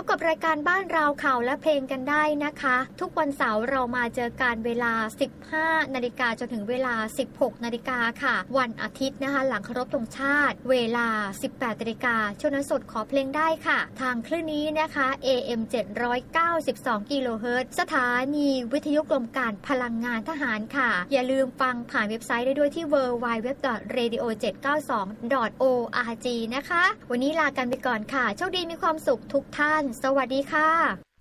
กับรายการบ้านเราข่าวและเพลงกันได้นะคะทุกวันเสาร์เรามาเจอกันเวลา 15 นาฬิกาจนถึงเวลา 16 นาฬิกาค่ะวันอาทิตย์นะคะหลังเคารพธงชาติเวลา 18 นาฬิกาช่วงนั้นสดขอเพลงได้ค่ะทางคลื่นนี้นะคะ AM 792 กิโลเฮิรตซ์สถานีวิทยุกรมการพลังงานทหารค่ะอย่าลืมฟังผ่านเว็บไซต์ได้ด้วยที่ www.radio792.org นะคะวันนี้ลากันไปก่อนค่ะโชคดีมีความสุขทุกท่านสวัสดีค่ะ